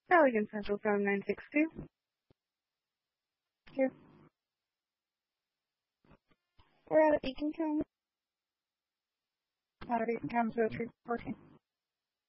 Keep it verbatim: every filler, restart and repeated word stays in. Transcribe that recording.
Elegant Central seven nine six two. Here. We're at Beacon County. Out of Beacon County, so three fourteen.